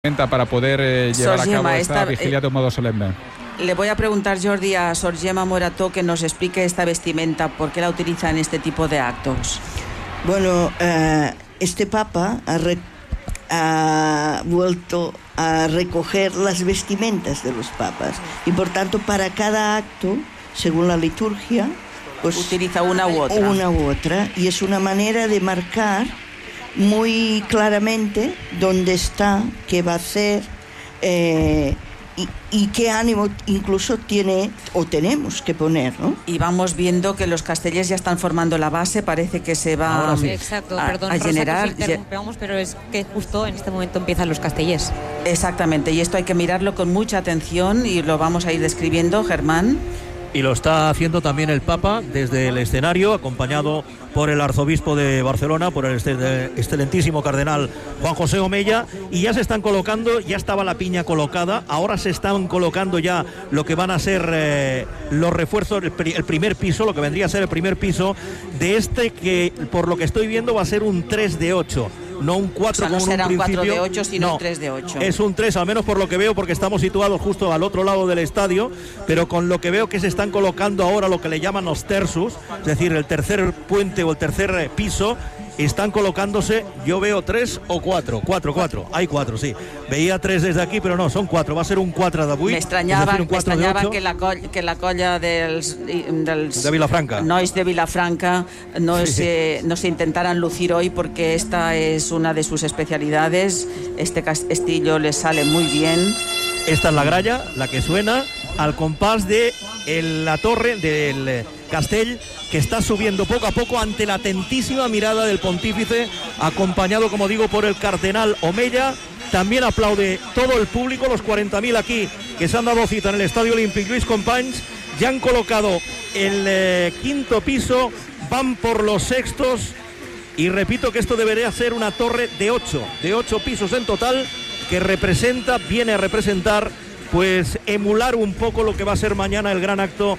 para poder llevar Sor a cabo Gemma, esta vigilia de un modo solemne. Le voy a preguntar, Jordi, a Sor Gemma Morató que nos explique esta vestimenta, por qué la utiliza en este tipo de actos. Bueno, este Papa ha vuelto a recoger las vestimentas de los papas y por tanto para cada acto, según la liturgia, pues utiliza una u otra, y es una manera de marcar muy claramente dónde está, qué va a hacer y qué ánimo incluso tiene o tenemos que poner, ¿no? Y vamos viendo que los castellers ya están formando la base, parece que se va Exacto, perdón, a generar. Rosa, que interrumpamos, pero es que justo en este momento empiezan los castellers. Exactamente, y esto hay que mirarlo con mucha atención y lo vamos a ir describiendo, Germán. Y lo está haciendo también el Papa desde el escenario, acompañado por el arzobispo de Barcelona, por el excelentísimo cardenal Juan José Omella, y ya se están colocando, ya estaba la piña colocada, ahora se están colocando ya lo que van a ser los refuerzos, el primer piso, lo que vendría a ser el primer piso de este que, por lo que estoy viendo, va a ser un 3 de 8. No un 4 como en un principio. No será un 4 de 8, sino un 3 de 8. Es un 3, al menos por lo que veo, porque estamos situados justo al otro lado del estadio, pero con lo que veo que se están colocando ahora lo que le llaman los tersus, es decir, el tercer puente o el tercer piso, están colocándose, yo veo 3 o 4, hay 4, sí. Veía 3 desde aquí, pero no, son 4, va a ser un 4 d'avui. Me extrañaba que la colla dels de Vilafranca. Nois de Vilafranca no se intentaran lucir hoy, porque esta es una de sus especialidades. Este castillo les sale muy bien. Esta es la gralla, la que suena al compás de la torre del Castell, que está subiendo poco a poco ante la atentísima mirada del pontífice, acompañado, como digo, por el cardenal Omella. También aplaude todo el público, los 40.000 aquí que se han dado cita en el Estadio Olímpic Lluís Companys. Ya han colocado el quinto piso, van por los sextos, y repito que esto debería ser una torre de 8 pisos en total, que viene a representar, pues emular un poco lo que va a ser mañana el gran acto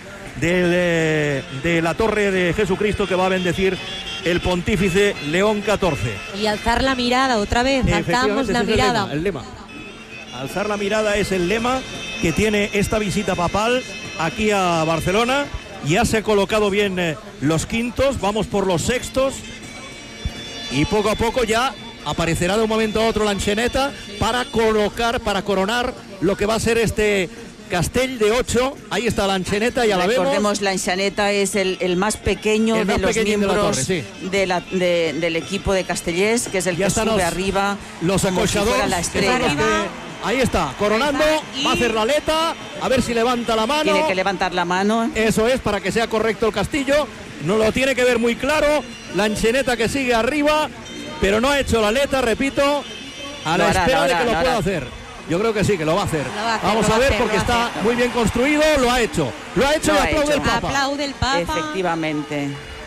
de la Torre de Jesucristo, que va a bendecir el pontífice León XIV. Y alzar la mirada otra vez, alzamos la mirada. El lema. Alzar la mirada es el lema que tiene esta visita papal aquí a Barcelona. Ya se ha colocado bien los quintos, vamos por los sextos, y poco a poco ya aparecerá de un momento a otro la enxaneta para coronar lo que va a ser este Castell de 8. Ahí está la enxaneta, ya la vemos. Recordemos, la enxaneta es el más pequeño de los miembros del equipo de castellers, que es el ya que sube arriba, los acochadores, la estrella. Ahí está, coronando, va a hacer la aleta, a ver si levanta la mano. Tiene que levantar la mano. Eso es, para que sea correcto el castillo. No lo tiene que ver muy claro. La enxaneta que sigue arriba, pero no ha hecho la aleta, repito, a la espera de que lo pueda hacer. Yo creo que sí, que lo va a hacer. Vamos a ver, porque está muy bien construido. Lo ha hecho y aplaude el Papa. Aplaude el Papa. Efectivamente.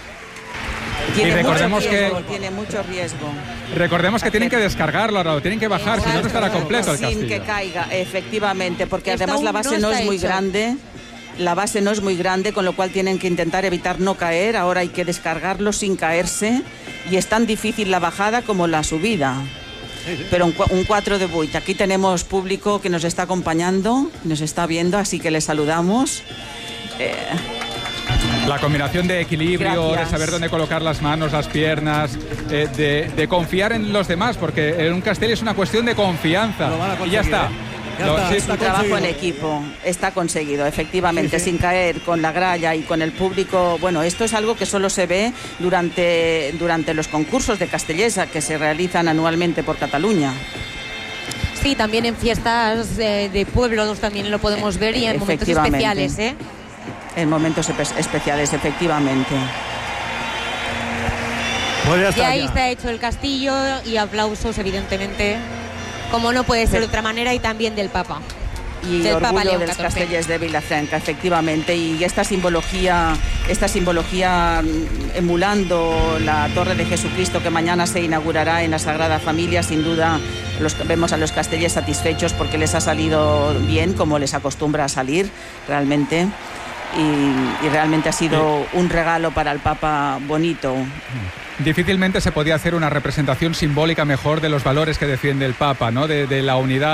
Tiene mucho riesgo. Recordemos que tienen que descargarlo ahora, lo tienen que bajar, si no estará completo el castillo. Sin que caiga, efectivamente, porque además la base no es muy grande. La base no es muy grande, con lo cual tienen que intentar evitar no caer. Ahora hay que descargarlo sin caerse, y es tan difícil la bajada como la subida. Pero un 4 de 8. Aquí tenemos público que nos está acompañando, nos está viendo, así que les saludamos. La combinación de equilibrio, de saber dónde colocar las manos, las piernas, de confiar en los demás, porque en un castell es una cuestión de confianza. Y ya está. Su trabajo en equipo está conseguido, efectivamente, sin caer, con la gralla y con el público. Bueno, esto es algo que solo se ve durante los concursos de castellers que se realizan anualmente por Cataluña. Sí, también en fiestas de pueblos también lo podemos ver, y en momentos especiales, En momentos especiales, efectivamente. Y ahí está hecho el castillo, y aplausos, evidentemente, como no puede ser de otra manera, y también del Papa. Y del orgullo Papa León de los castellers de Vilafranca, efectivamente. Y esta simbología emulando la Torre de Jesucristo, que mañana se inaugurará en la Sagrada Familia, sin duda vemos a los castellers satisfechos, porque les ha salido bien, como les acostumbra a salir realmente. y realmente ha sido un regalo para el Papa bonito. Difícilmente se podía hacer una representación simbólica mejor de los valores que defiende el Papa, ¿no? De la unidad